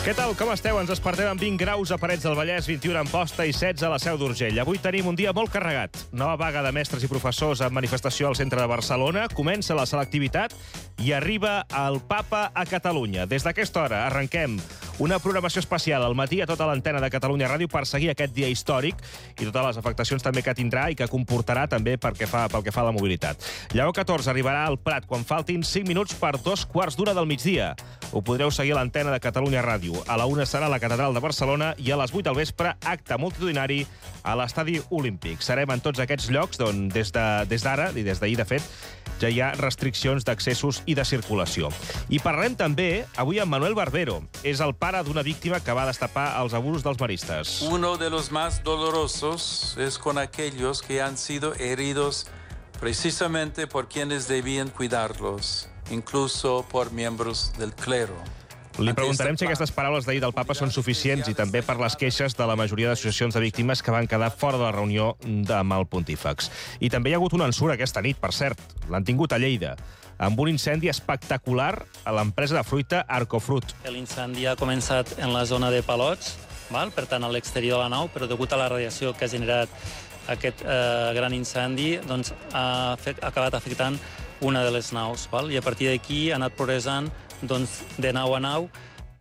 Què tal, com esteu? Ens despertem amb 20 graus a Parets del Vallès, 21 a Amposta i 16 a la Seu d'Urgell. Avui tenim un dia molt carregat. Nova vaga de mestres i professors en manifestació al centre de Barcelona. Comença la selectivitat i arriba el Papa a Catalunya. Des d'aquesta hora arrenquem una programació especial al matí a tota l'antena de Catalunya Ràdio per seguir aquest dia històric i totes les afectacions també que tindrà i que comportarà també pel que fa a la mobilitat. Lleó 14 arribarà al Prat quan faltin 5 minuts per 2:15 del migdia. Ho podreu seguir a l'antena de Catalunya Ràdio. A la 1 serà a la Catedral de Barcelona i a les 8 del vespre, acte multitudinari a l'Estadi Olímpic. Serem en tots aquests llocs on des d'ara, i des d'ahir, de fet, ja hi ha restriccions d'accessos i de circulació. I parlarem també avui amb Manuel Barbero. És el pare d'una víctima que va destapar els abusos dels maristes. Uno de los más dolorosos es con aquellos que han sido heridos precisamente por quienes debían cuidarlos, incluso por miembros del clero. Li preguntarem si aquestes paraules d'ahir del papa són suficients i també per les queixes de la majoria d'associacions de víctimes que van quedar fora de la reunió amb el pontífex. I també hi ha hagut una ensura aquesta nit, per cert. L'han tingut a Lleida, amb un incendi espectacular a l'empresa de fruita Arcofrut. L'incendi ha començat en la zona de Palots, per tant a l'exterior de la nau, però degut a la radiació que ha generat aquest gran incendi, doncs, ha acabat afectant una de les naus. I a partir d'aquí ha anat progressant de nau a nau.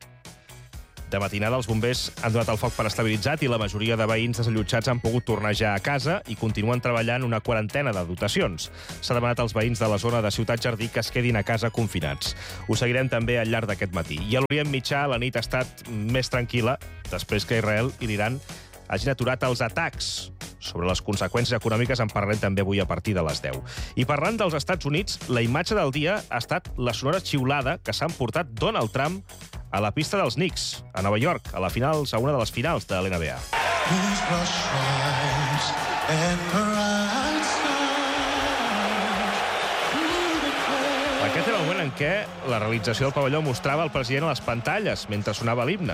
De matinada, els bombers han donat el foc per estabilitzat i la majoria de veïns desallotjats han pogut tornar ja a casa i continuen treballant una quarantena de dotacions. S'ha demanat als veïns de la zona de Ciutat Jardí que es quedin a casa confinats. Ho seguirem també al llarg d'aquest matí. I a l'Orient Mitjà la nit ha estat més tranquil·la després que Israel i l'Iran hagin aturat els atacs. Sobre les conseqüències econòmiques en parlarem també avui a partir de les 10. I parlant dels Estats Units, la imatge del dia ha estat la sonora xiulada que s'ha emportat Donald Trump a la pista dels Knicks, a Nova York, a una de les finals de l'NBA. Aquest era el moment en què la realització del pavelló mostrava el president a les pantalles mentre sonava l'himne.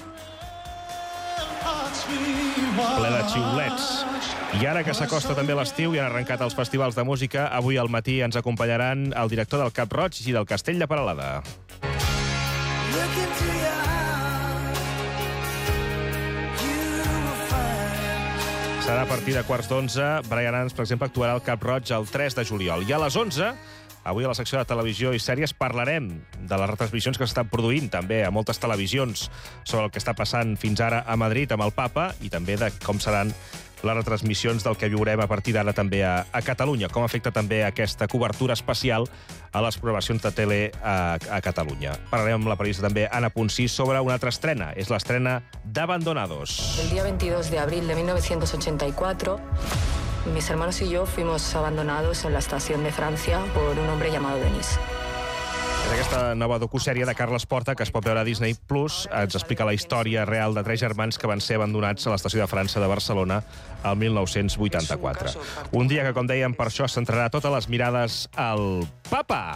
Ple de xiulets. I ara que s'acosta també l'estiu i han arrencat els festivals de música, avui al matí ens acompanyaran el director del Cap Roig i del Castell de Peralada. Serà a partir de 11:15. Brian Adams, per exemple, actuarà al Cap Roig el 3 de juliol. I a les 11, avui a la secció de televisió i sèries, parlarem de les retransmissions que s'estan produint també a moltes televisions sobre el que està passant fins ara a Madrid amb el Papa i també de com seran les retransmissions del que viurem a partir d'ara també a Catalunya, com afecta també aquesta cobertura especial a les programacions de tele a Catalunya. Parlarem amb la periodista també Anna Ponsí sobre una altra estrena, és l'estrena d'Abandonados. El día 22 de abril de 1984, mis hermanos y yo fuimos abandonados en la estación de Francia por un hombre llamado Denis. És aquesta nova docusèrie de Carles Porta que es pot veure a Disney Plus. Ens explica la història real de 3 germans que van ser abandonats a l'estació de França de Barcelona el 1984. Un dia que, com dèiem, per això centrarà totes les mirades al Papa.